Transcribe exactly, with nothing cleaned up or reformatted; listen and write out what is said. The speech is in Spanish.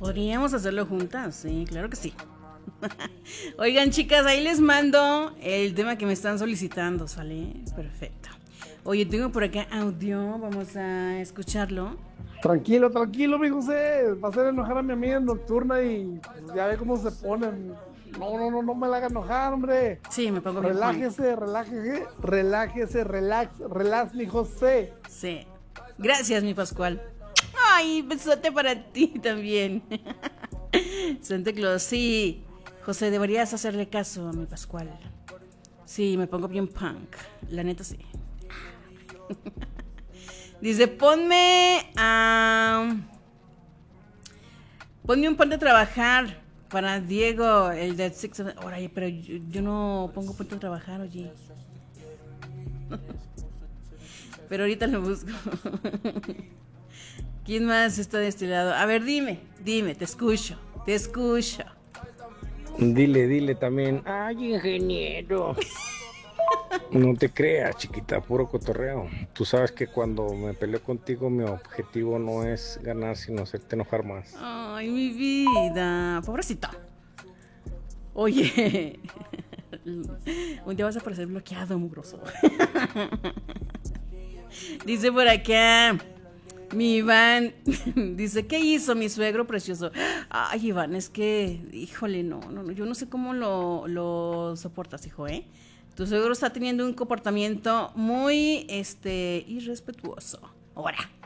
Podríamos hacerlo juntas, sí, claro que sí. Oigan, chicas, ahí les mando el tema que me están solicitando, ¿sale? Perfecto. Oye, tengo por acá audio, vamos a escucharlo. Tranquilo, tranquilo, mi José. Va a hacer enojar a mi amiga nocturna y pues, ya ve cómo se ponen. No, no, no, no me la haga enojar, hombre. Sí, me pongo bien punk. Relájese, relájese, relájese, relax, relax, mi José. Sí. Gracias, mi Pascual. Ay, besote para ti también. Santa Claus, sí. José, deberías hacerle caso a mi Pascual. Sí, me pongo bien punk. La neta, sí. Dice, ponme a... Ponme un ponte a trabajar para Diego, el de Six. Ahora, pero yo, yo no pongo ponte a trabajar, oye. Pero ahorita lo busco. ¿Quién más está de este lado? A ver, dime, dime, te escucho, te escucho. Dile, dile también. Ay, ingeniero. No te creas, chiquita, puro cotorreo. Tú sabes que cuando me peleo contigo, mi objetivo no es ganar, sino hacerte enojar más. Ay, mi vida, pobrecito. Oye, un día vas a aparecer bloqueado, mugroso. Dice por acá, mi Iván, dice, ¿qué hizo mi suegro precioso? Ay, Iván, es que, híjole, no, no, no, yo no sé cómo lo, lo soportas, hijo, ¿eh? Tu suegro está teniendo un comportamiento muy, este, irrespetuoso. Ahora,